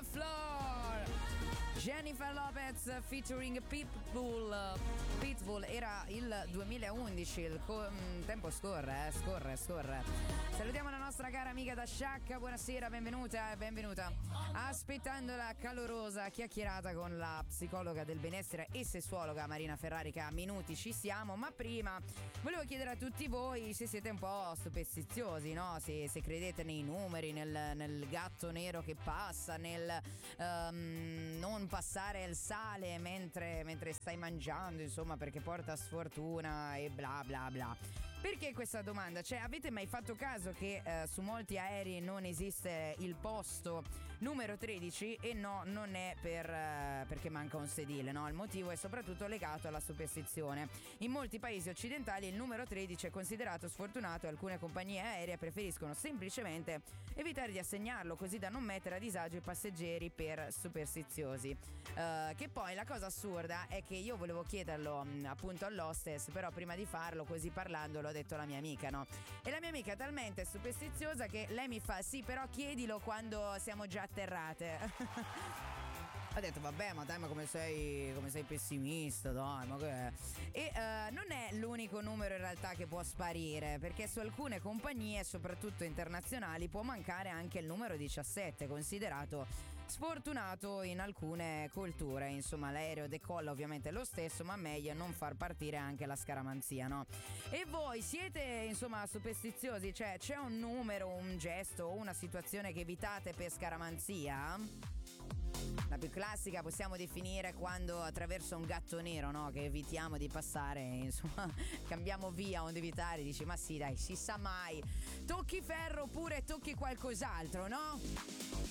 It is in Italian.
floor. Jennifer Lopez featuring Pitbull. Pitbull era il 2011, il tempo scorre. Salutiamo la nostra cara amica da Sciacca, buonasera, benvenuta. Aspettando la calorosa chiacchierata con la psicologa del benessere e sessuologa Marina Ferrari, che a minuti ci siamo, ma prima volevo chiedere a tutti voi se siete un po' superstiziosi, no? Se credete nei numeri, nel gatto nero che passa, nel non passare il sale mentre stai mangiando, insomma, perché porta sfortuna e bla bla bla. Perché questa domanda? Cioè, avete mai fatto caso che su molti aerei non esiste il posto numero 13? E no, non è perché manca un sedile, no? Il motivo è soprattutto legato alla superstizione. In molti paesi occidentali il numero 13 è considerato sfortunato e alcune compagnie aeree preferiscono semplicemente evitare di assegnarlo, così da non mettere a disagio i passeggeri per superstiziosi. Che poi la cosa assurda è che io volevo chiederlo appunto all'hostess, però prima di farlo, così parlando, l'ho detto alla mia amica, no? E la mia amica è talmente superstiziosa che lei mi fa: sì, però chiedilo quando siamo già atterrate. Ho detto vabbè, ma dai, ma come sei pessimista, dai, ma che è? E non è l'unico numero in realtà che può sparire, perché su alcune compagnie, soprattutto internazionali, può mancare anche il numero 17, considerato sfortunato in alcune culture. Insomma, l'aereo decolla ovviamente lo stesso, ma meglio non far partire anche la scaramanzia, no? E voi siete, insomma, superstiziosi? Cioè, c'è un numero, un gesto o una situazione che evitate per scaramanzia? La più classica possiamo definire quando attraverso un gatto nero, no? Che evitiamo di passare, insomma, cambiamo via onde evitare, dici ma sì dai, si sa mai, tocchi ferro oppure tocchi qualcos'altro, no?